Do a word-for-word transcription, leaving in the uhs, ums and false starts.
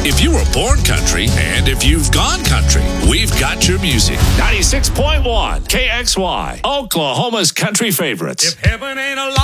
If you were born country and if you've gone country, we've got your music. ninety-six point one K X Y, Oklahoma's country favorites. If heaven ain't a